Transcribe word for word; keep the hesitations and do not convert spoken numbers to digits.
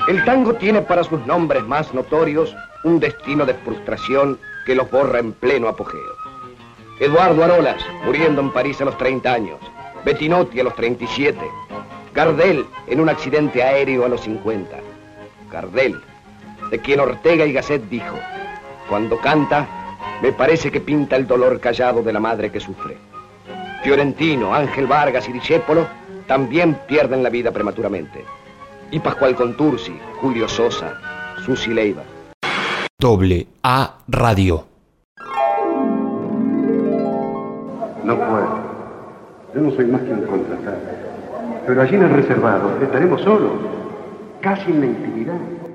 El tango tiene para sus nombres más notorios un destino de frustración que los borra en pleno apogeo. Eduardo Arolas, muriendo en París a los treinta años. Bettinotti a los treinta y siete. Gardel en un accidente aéreo a los cincuenta. Gardel, de quien Ortega y Gasset dijo: cuando canta, me parece que pinta el dolor callado de la madre que sufre. Fiorentino, Ángel Vargas y Discépolo también pierden la vida prematuramente. Y Pascual Contursi, Julio Sosa, Susi Leiva. Doble A Radio. No puedo. Yo no soy más que un contratado. Pero allí en el reservado estaremos solos, casi en la intimidad.